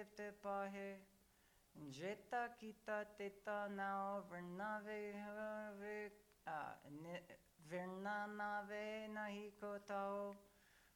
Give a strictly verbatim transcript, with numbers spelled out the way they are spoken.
te pahe. Jeta kita teta nao vernave have, ah, vernanave nahi ko tao.